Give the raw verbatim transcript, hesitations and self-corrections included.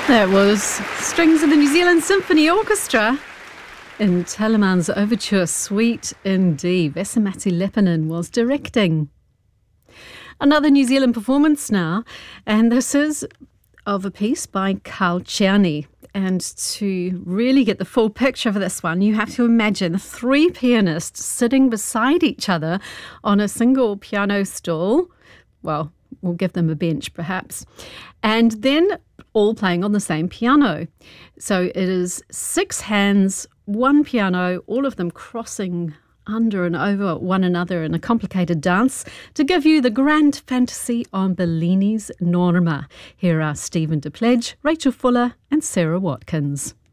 That was strings of the New Zealand Symphony Orchestra in Telemann's Overture Suite in D. Vesamatti Leppänen was directing. Another New Zealand performance now, and this is of a piece by Carl Czerny. And to really get the full picture for this one, you have to imagine three pianists sitting beside each other on a single piano stool. Well, we'll give them a bench perhaps. And then all playing on the same piano. So it is six hands, one piano, all of them crossing under and over one another in a complicated dance to give you the grand fantasy on Bellini's Norma. Here are Stephen Depledge, Rachel Fuller and Sarah Watkins.